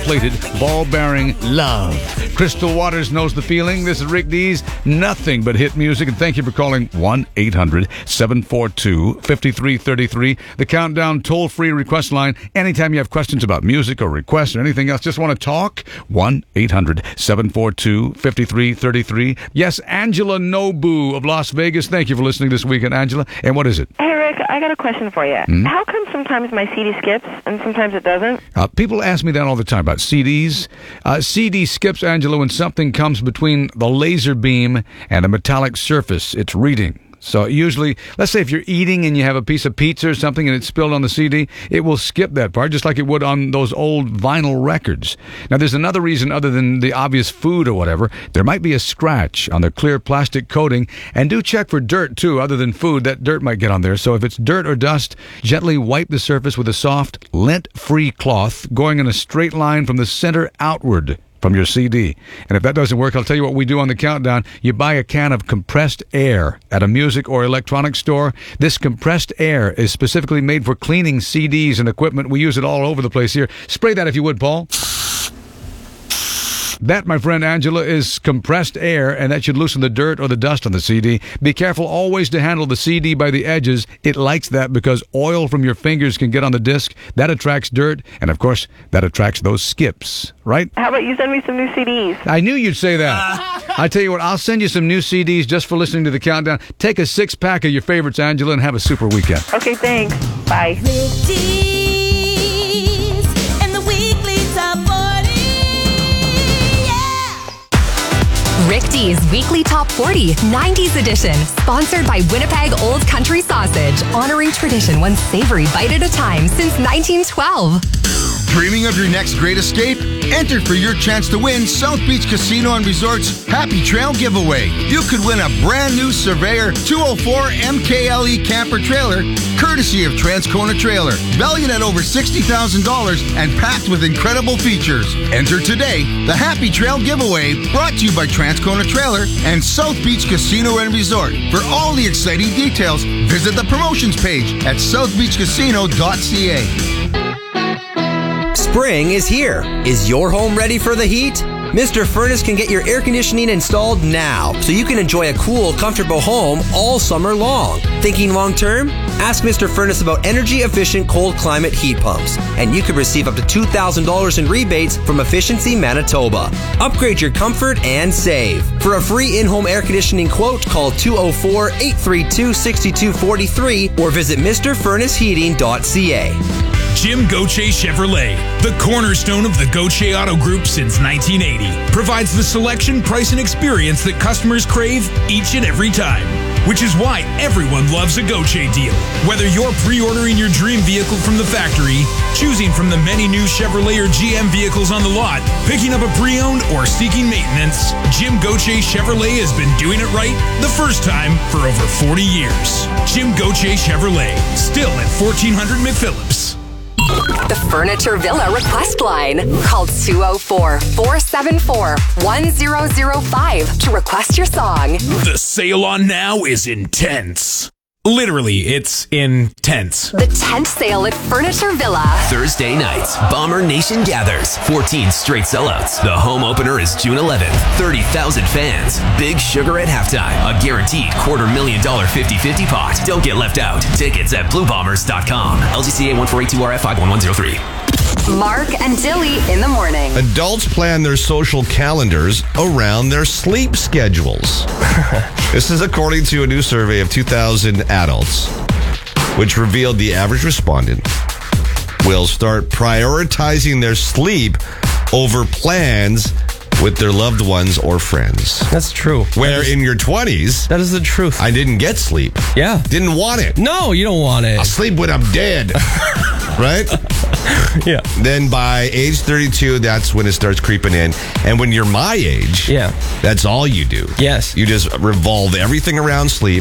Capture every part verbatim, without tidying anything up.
gold-plated, ball-bearing love. Crystal Waters knows the feeling. This is Rick Dees. Nothing but hit music. And thank you for calling one eight hundred seven four two five three three three. The Countdown toll-free request line. Anytime you have questions about music or requests or anything else, just want to talk, one eight hundred seven four two five three three three. Yes, Angela Nobu of Las Vegas. Thank you for listening this weekend, Angela. And what is it? Hey, Rick, I got a question for you. Hmm? How come sometimes my C D skips and sometimes it doesn't? Uh, people ask me that all the time about C Ds. Uh, C D skips, Angela, when something comes between the laser beam and a metallic surface it's reading. So usually, let's say if you're eating and you have a piece of pizza or something and it's spilled on the C D, it will skip that part, just like it would on those old vinyl records. Now, there's another reason other than the obvious food or whatever. There might be a scratch on the clear plastic coating, and do check for dirt, too, other than food. That dirt might get on there. So if it's dirt or dust, gently wipe the surface with a soft, lint-free cloth going in a straight line from the center outward from your C D. And if that doesn't work, I'll tell you what we do on the Countdown. You buy a can of compressed air at a music or electronic store. This compressed air is specifically made for cleaning C Ds and equipment. We use it all over the place here. Spray that if you would, Paul. That, my friend Angela, is compressed air, and that should loosen the dirt or the dust on the C D. Be careful always to handle the C D by the edges. It likes that because oil from your fingers can get on the disc. That attracts dirt, and of course, that attracts those skips, right? How about you send me some new C Ds? I knew you'd say that. I tell you what, I'll send you some new C Ds just for listening to the Countdown. Take a six-pack of your favorites, Angela, and have a super weekend. Okay, thanks. Bye. Rick D's Weekly Top forty, nineties edition, sponsored by Winnipeg Old Country Sausage, honoring tradition one savory bite at a time since nineteen twelve. Dreaming of your next great escape? Enter for your chance to win South Beach Casino and Resort's Happy Trail giveaway. You could win a brand new Surveyor two oh four M K L E camper trailer, courtesy of Transcona Trailer, valued at over sixty thousand dollars and packed with incredible features. Enter today. The Happy Trail giveaway, brought to you by Transcona Trailer and South Beach Casino and Resort. For all the exciting details, visit the promotions page at south beach casino dot c a. Spring is here. Is your home ready for the heat? Mister Furnace can get your air conditioning installed now, so you can enjoy a cool, comfortable home all summer long. Thinking long term? Ask Mister Furnace about energy-efficient cold climate heat pumps, and you could receive up to two thousand dollars in rebates from Efficiency Manitoba. Upgrade your comfort and save. For a free in-home air conditioning quote, call two oh four, eight three two, six two four three or visit mr furnace heating dot c a. Jim Gauthier Chevrolet, the cornerstone of the Gauthier Auto Group since nineteen eighty, provides the selection, price, and experience that customers crave each and every time. Which is why everyone loves a Gauthier deal. Whether you're pre-ordering your dream vehicle from the factory, choosing from the many new Chevrolet or G M vehicles on the lot, picking up a pre-owned, or seeking maintenance, Jim Gauthier Chevrolet has been doing it right the first time for over forty years. Jim Gauthier Chevrolet, still at fourteen hundred McPhillips. The Furniture Villa request line. Call two oh four, four seven four, one oh oh five to request your song. The sale on now is intense. Literally, it's intense. The tent sale at Furniture Villa. Thursday nights, Bomber Nation gathers. fourteen straight sellouts. The home opener is June eleventh. thirty thousand fans. Big Sugar at halftime. A guaranteed quarter million dollar fifty-fifty pot. Don't get left out. Tickets at blue bombers dot com. L G C A one four eight two R F five one one zero three. Mark and Dilly in the morning. Adults plan their social calendars around their sleep schedules. This is according to a new survey of two thousand adults, which revealed the average respondent will start prioritizing their sleep over plans with their loved ones or friends. That's true. Where that is, in your twenties, that is the truth. I didn't get sleep. Yeah. Didn't want it. No, you don't want it. I'll sleep when I'm dead. Right? Yeah. Then by age thirty-two, that's when it starts creeping in. And when you're my age, yeah, that's all you do. Yes. You just revolve everything around sleep.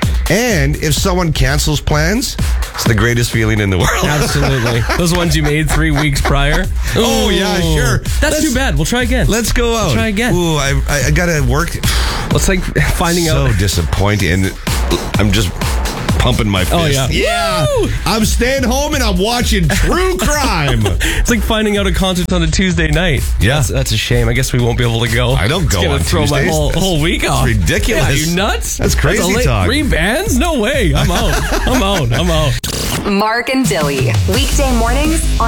And if someone cancels plans, it's the greatest feeling in the world. Absolutely. Those ones you made three weeks prior. Ooh, oh, yeah, sure. That's let's, too bad. We'll try again. Let's go out. We'll try again. Ooh, I, I, I got to work. It's like finding so out. So disappointing. And I'm just pumping my fist. Oh, yeah. Yeah. Woo! I'm staying home and I'm watching true crime. It's like finding out a concert on a Tuesday night. Yeah. That's, that's a shame. I guess we won't be able to go. I don't go It's gonna on throw Tuesdays. my whole, That's- whole week off. that's ridiculous. Yeah, you nuts? That's crazy a late, talk. Three bands? No way. I'm out. I'm out. I'm out. Mark and Billy, weekday mornings on